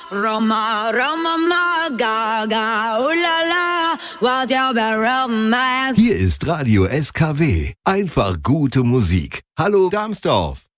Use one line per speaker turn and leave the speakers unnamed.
Roma, Roma, ma, ga, oh la la, what your romance.
Hier ist Radio SKW. Einfach gute Musik. Hallo Darmsdorf.